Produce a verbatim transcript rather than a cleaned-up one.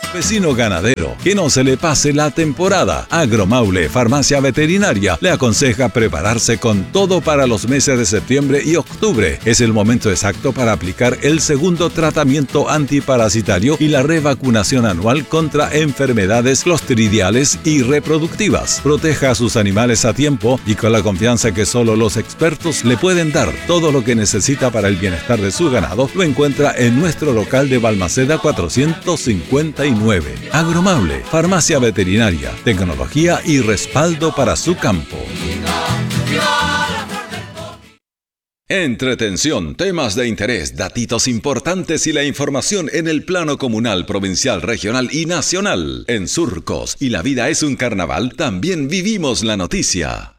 Vecino ganadero, que no se le pase la temporada. Agromaule, farmacia veterinaria, le aconseja prepararse con todo para los meses de septiembre y octubre. Es el momento exacto para aplicar el segundo tratamiento antiparasitario y la revacunación anual contra enfermedades clostridiales y reproductivas. Proteja a sus animales a tiempo y con la confianza que solo los expertos le pueden dar. Todo lo que necesita para el bienestar de su ganado lo encuentra en nuestro local de Balmaceda cuatrocientos cincuenta y nueve. Agromaule, farmacia veterinaria, tecnología y respaldo para su campo. Entretención, temas de interés, datitos importantes y la información en el plano comunal, provincial, regional y nacional. En Surcos y la vida es un carnaval, también vivimos la noticia.